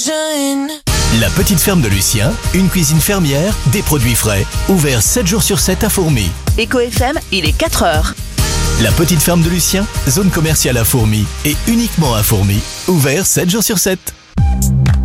illusion. La petite ferme de Lucien, une cuisine fermière, des produits frais. Ouvert 7 jours sur 7 à Fourmi. Éco FM, il est 4h. La petite ferme de Lucien, zone commerciale à Fourmi et uniquement à Fourmi. Ouvert 7 jours sur 7.